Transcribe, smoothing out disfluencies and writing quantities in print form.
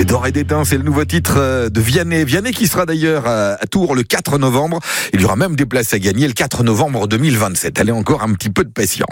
C'est D'or et d'étain, c'est le nouveau titre de Vianney. Vianney qui sera d'ailleurs à Tours le 4 novembre. Il y aura même des places à gagner le 4 novembre 2027. Allez, encore un petit peu de patience.